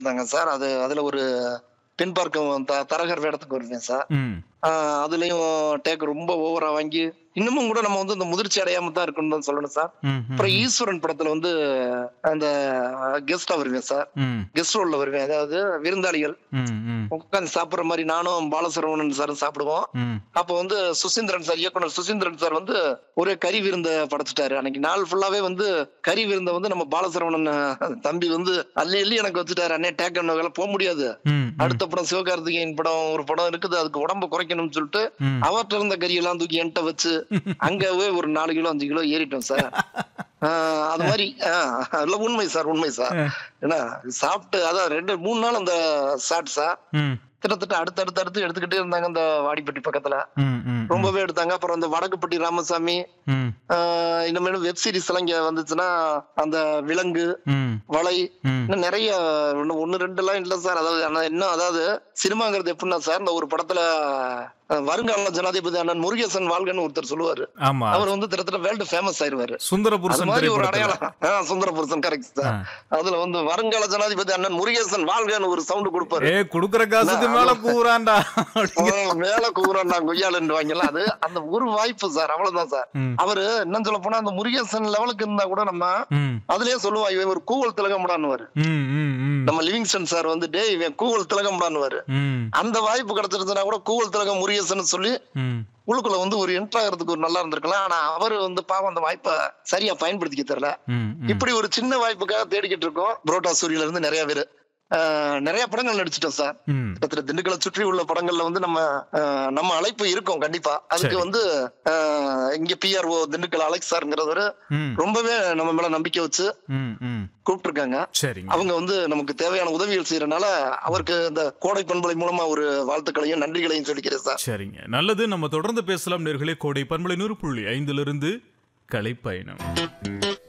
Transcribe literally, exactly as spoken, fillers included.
தாங்க சார். அது அதுல ஒரு பெண் பார்க்கும் த தரகர் வேடத்துக்கு வருவேன் சார். ம். ஆ அதுலயும் டேக் ரொம்ப ஓவரா வாங்கி, இன்னமும் கூட நம்ம வந்து இந்த முதிர்ச்சி அடையாம தான் இருக்கணும்னு தான் சொல்லணும் சார். ம், ம், அப்புறம் ம். ஈஸ்வரன் படத்துல வந்து அந்த கெஸ்ட்டா வருவேன் சார். ம். கெஸ்ட் ரோல்ல வருவேன். அதாவது விருந்தாளிகள் ம், ம். உட்கார்ந்து சாப்பிடுற மாரி நானும் பாலசரவணன் சாரும் சாப்பிடுவோம். ம். அப்ப வந்து சுசீந்திரன் சார், இயக்குனர் சுசீந்திரன் சார் வந்து ஒரே கறி விருந்த படைச்சுட்டாரு. அன்னைக்கு நாள் ஃபுல்லாவே வந்து கறி விருந்த வந்து நம்ம பாலசரவணன் அஹ், தம்பி வந்து அள்ளி அள்ளி எனக்கு வச்சுட்டாரு. அண்ணே டேக் அண்ணால போக முடியாது. ம், ம். அடுத்த படம் சிவகார்த்திகேயன் படம் ஒரு படம் இருக்குது. அதுக்கு உடம்ப குறைக்கணும்னு சொல்லிட்டு ம். அவர்ட்ட இருந்த கறியெல்லாம் தூக்கி என்கிட்ட வச்சு அங்கவே ஒரு நாலு கிலோ அஞ்சு கிலோ ஏறிட்டோம் சார். ஆஹ் அது மாதிரி ஆஹ் இல்ல உண்மை சார், உண்மை சார். ஏன்னா சாப்பிட்டு அதான் ரெண்டு மூணு நாள் அந்த சாட் சார் ம். கிட்டத்தட்ட அடுத்து அடுத்து அடுத்து எடுத்துக்கிட்டே இருந்தாங்க அந்த வாடிப்பட்டி பக்கத்துல. ம், ம், ரொம்பவே எடுத்தாங்க. அப்புறம் அந்த வடக்குப்பட்டி ராமசாமி ம். ஆஹ் இனிமேலும் வெப் சீரிஸ் எல்லாம் இங்க வந்துச்சுன்னா அந்த விலங்கு ம். வலை ம். இன்னும் நிறைய இன்னும் ஒண்ணு ரெண்டு எல்லாம் இல்ல சார். அதாவது ஆனா இன்னும் அதாவது சினிமாங்கிறது எப்படின்னா சார், இந்த ஒரு படத்துல அஹ், வருங்கால ஜனாதிபதி அண்ணன் முருகேசன் வாழ்கன்னு ஒருத்தர் சொல்லுவாரு. ஆமா. அவர் வந்து கிட்டத்தட்ட வேர்ல்டு ஃபேமஸ் ஆயிருவாரு. சுந்தர அது புருஷன் மாதிரி ஒரு திரைப்படத்துல. அடையாளம். ஆஹ் சுந்தர புருஷன் கரெக்ட் சார். ஆ. அதுல வந்து வருங்கால ஜனாதிபதி அண்ணன் முருகேசன் வாழ்கன்னு ஒரு சவுண்ட் கொடுப்பாரு. ஏ குடுக்குற காசுக்கு என்ன, மேல அது- கூறான்டா. அவன் மேல கூறான் நான் கொய்யாலன்னு வாங்கலாம். அது அந்த ஒரு வாய்ப்பு சார், அவ்வளவுதான் சார். ம். அவரு என்ன சொல்ல போனா அந்த முருகேசன் லெவலுக்கு இருந்தா கூட நம்ம ம். அதுலயே சொல்லுவான் இவன் ஒரு கூவல் திலகம்டான்னுவாரு. ம், ம், ம். நம்ம லிவிங்ஸ்டன் சார் வந்து டே இவன் கூவல் திலகம்டான்னுவாரு. ம். அந்த வாய்ப்பு கிடைச்சிருந்தா கூட கூவல் திலகம் முருகேசன் சொல்லி ம். உள்ளுக்குள்ள வந்து ஒரு என்ட்ரு ஆகிறதுக்கு ஒரு நல்லா இருந்திருக்கலாம். ஆனா அவரு வந்து பாவம் அந்த வாய்ப்பை சரியா பயன்படுத்திக்க தெரியல. ம், ம். இப்படி ஒரு சின்ன வாய்ப்புக்காக தேடிக்கிட்டு இருக்கோம். புரோட்டா சூரியில இருந்து நிறைய பேரு ஆஹ் நிறைய படங்கள் நடிச்சிட்டோம் சார். ம். கிட்டத்தட்ட திண்டுக்கலை சுற்றி உள்ள படங்கள்ல வந்து நம்ம ஆஹ் நம்ம அழைப்பு இருக்கும் கண்டிப்பா. அதுக்கு சரி. வந்து ஆஹ் இங்க பிஆர்ஓ திண்டுக்கல் அலெக்ஸ் சார்ங்கிறவரு ம். ரொம்பவே நம்ம மேல நம்பிக்கை வச்சு ம், ம். கூப்பிட்டுருக்காங்க. சரிங்க. அவங்க வந்து நமக்கு தேவையான உதவிகள் செய்யறதுனால அவருக்கு இந்த கோடை பண்பலை மூலமா ஒரு வாழ்த்துக்களையும் நன்றிகளையும் சொல்லிக்கிறேன் சார். சரிங்க. நல்லது. நம்ம தொடர்ந்து பேசலாம் நேர்களே. கோடை பண்பலை நூறு புள்ளி ஐந்திலிருந்து கலைப்பயணம்.